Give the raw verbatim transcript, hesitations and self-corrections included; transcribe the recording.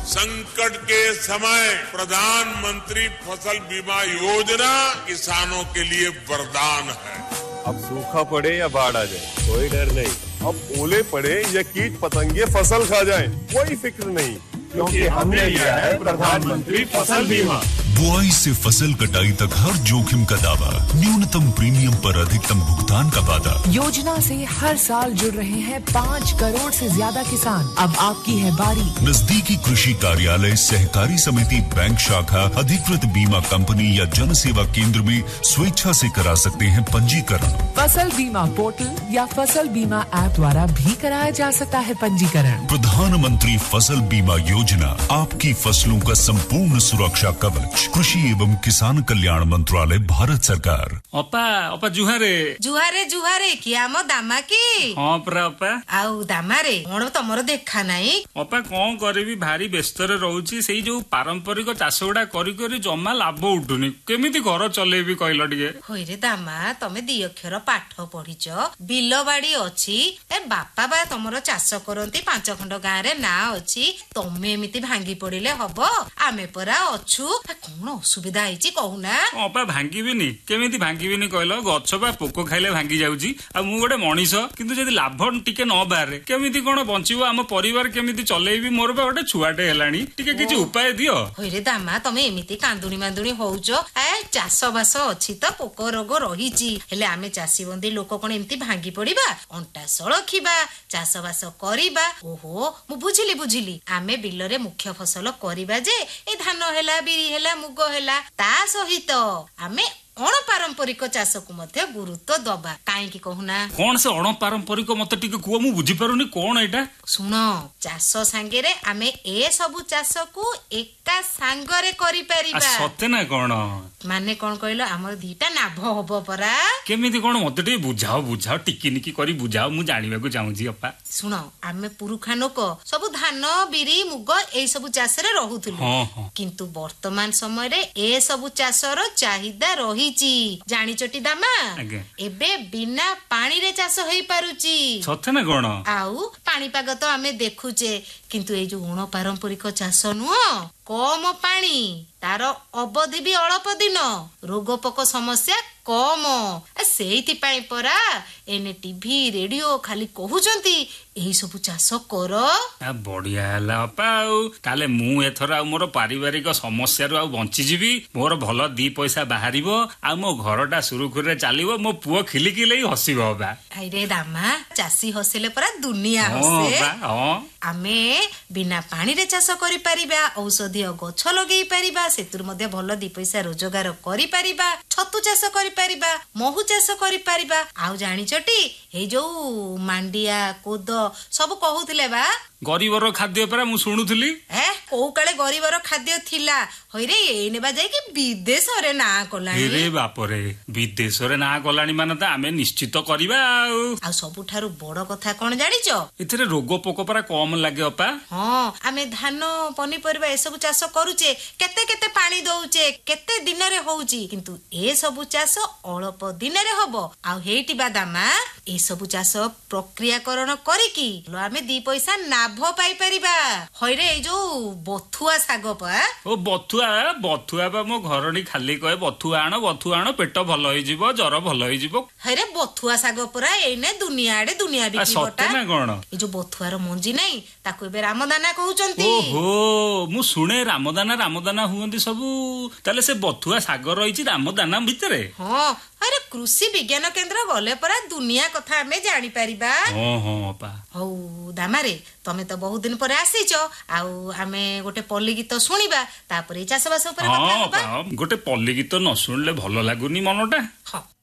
संकट के समय प्रधानमंत्री फसल बीमा योजना किसानों के लिए वरदान है। अब सूखा पड़े या बाढ़ आ जाए कोई डर नहीं, अब ओले पड़े या कीट पतंगे फसल खा जाए कोई फिक्र नहीं, क्योंकि हमने लिया है प्रधानमंत्री फसल बीमा। बुआई से फसल कटाई तक हर जोखिम का दावा, न्यूनतम प्रीमियम पर अधिकतम भुगतान का वादा। योजना से हर साल जुड़ रहे हैं पाँच करोड़ से ज्यादा किसान। अब आपकी है बारी। नजदीकी कृषि कार्यालय, सहकारी समिति, बैंक शाखा, अधिकृत बीमा कंपनी या जन सेवा केंद्र में स्वेच्छा से करा सकते हैं पंजीकरण। फसल बीमा पोर्टल या फसल बीमा ऐप द्वारा भी कराया जा सकता है पंजीकरण। प्रधानमंत्री फसल बीमा योजना, आपकी फसलों का संपूर्ण सुरक्षा कवच। कृषि एवं किसान कल्याण मंत्रालय, भारत सरकार। अपा अपा जुहारे जुहारे जुहारे किया मो दामा की हाँ परा अपा आउ दामारे कौन तमर देखा नहीं अपा कौन करिबी भारी व्यस्त रे रहउची सेई जो पारंपरिक चाष गुडा करी करी जमा लाभ उठुनी केमिति घर चलेबी कहला टिके होय रे दामा तमे दी अक्षर पाठ पढिच बिल बाड़ी अछि ए बापा बा तमरो चाष करंती पांच खंड गां रे ना अछि तमे एमिति भांगी पड़िले हबो आमे परा अछु कौन असुविधा आइची कहूना अपा भांगीबिनी केमिति भांगीबिनी कहलो गछ बा पोको खाइले भांगी जाउची आ मु गोटे मनीष किंतु जदी लाभ टिके न बारे केमिति कोन बंचिबो हम परिवार केमिति चलेबी मोर बा गोटे छुआटे हेलानी टिके किछि उपाय दियो होय रे दामा तमे एमिति कांदुनी मांदुनी होउचो ए चाष बास अछि त पोको रोग रहिची हेले आमे चासी बंदी लोक कोन एमिति भांगी पड़िबा अंटा सळखिबा चाष बास करिबा ओहो मु बुझिली बुझिली आमे बिलरे मुख्य फसल करिबा जे ए धान हेला बिरी हेला मुग हेला ता सहित आमे अणपारंपरिक चाष को मध्य गुरुत्व दबा काईकी कहूना कौन से अणपारंपरिक मत टिके कुआ मु बुझी पारुनी कोन एटा सुन चाष सांगे रे आमे ए सबु चाष को एका सांगरे करि परिबा सते ना कोन माने कोन कहलो हमर दीटा नाभ होबो परा केमिति कोन मत टिके बुझाओ बुझाओ टिकी निकी करी बुझाओ मु जानिबा को चाहूची अपा सुन आमे पुरुखा लोक सबु धान बिरी मुग ए सबु चाष रे रहुथुलु हां हां किंतु वर्तमान समय रे ए सबु चाष रो चाहिदा रही जानी चोटी दामा एबे बिना पानी रे चाष होई पारुची सते ना कोन आउ पानी पाग तो आमे देखुचे किंतु ए जो गुण पारंपरिक चाष नुह कम पानी तार अवधि भी अल्प दिन रोग पोक समस्या कम सेइति पाई परा एने टीवी रेडियो खाली कहउचंती एही सब चाष कर आ बढ़िया हला अपा ताले मु एथर आ मोर पारिवारिक समस्या रो आ बंची जीवी मोर भलो दी पैसा बाहरिबो आ मो घरटा सुरुखुरे चालिबो मो पुओ खिलिकिले हसिबो बा हाय रे दामा चासी हसिले परा दुनिया हसे हां आमे बिना पानी रे चाष करि परिबा औषधीय गछ लगेई परिबा सेतुर मध्ये भलो दी पैसा रोजगार करि परिबा छतु चाष करि परिबा महु चाष करि परिबा आउ जानि चटी हे जो मांडिया कोद सब कहउथिले बा गरीबर खाद्य परा मु सुनुथली ए को काले गरीबर खाद्य थिला होय रे ए नेबा जाय कि विदेश रे ना कोलानी रे बाप रे विदेश रे ना कोलानी माने त आमे निश्चित करिबा आ सबुठारु बड़ कथा कोन जानिचो इथरे रोग पोक परा कम लागे अपा हां आमे धान पनी परिबा ए सब चाष करूचे केते केते पानी दउचे केते दिन रे होउची किंतु ए सब चाष अल्प दिन रे होबो आ हेटी बादामा ए सब चाष प्रक्रियाकरण करिकी लो आमे दी पैसा ना लाभ पाई परिबा होयरे ए जो बथुआ साग पा ओ बथुआ बथुआ बा मो घरणी खाली कहे बथुआ आण बथुआ आण पेट भलो होई जिवो जर भलो होई जिवो हरे बथुआ साग परा एने दुनिया आडे दुनिया बिकी बटा सत्य ना कोन ए जो बथुआ रो मंजी नाही ताको एबे रामदाना कहउचंती ओहो मु सुने रामदाना रामदाना हुंदी सबु ताले से बथुआ साग रहिची रामदाना भितरे हां अरे कृषि विज्ञान केंद्र गले परा दुनिया कथा हमें जानि परिबा हां हां पा हौ दामारे तमे तो बहुत दिन पर आसीचो आउ हमें गोटे पल्ली गीत सुनिबा तापरे चाषबास ऊपर कथा होबा हां गोटे पल्ली गीत न सुनले भलो लागुनी मनटा हां